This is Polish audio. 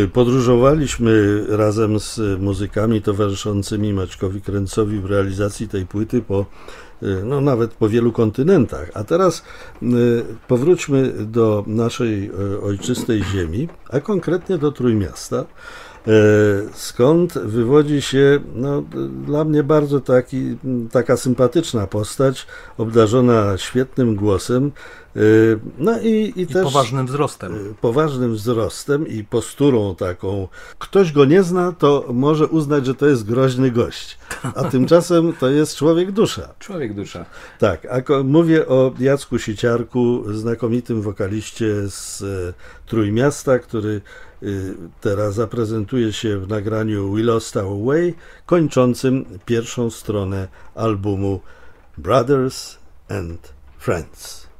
Podróżowaliśmy razem z muzykami towarzyszącymi Maćkowi Kręcowi w realizacji tej płyty nawet po wielu kontynentach. A teraz powróćmy do naszej ojczystej ziemi, a konkretnie do Trójmiasta, skąd wywodzi się dla mnie bardzo taka sympatyczna postać, obdarzona świetnym głosem, i też poważnym wzrostem i posturą taką. Ktoś go nie zna, to może uznać, że to jest groźny gość, a tymczasem to jest człowiek dusza. Człowiek dusza. Tak, mówię o Jacku Sieciarku, znakomitym wokaliście z Trójmiasta, który teraz zaprezentuje się w nagraniu We Lost Our Way, kończącym pierwszą stronę albumu Brothers and Friends.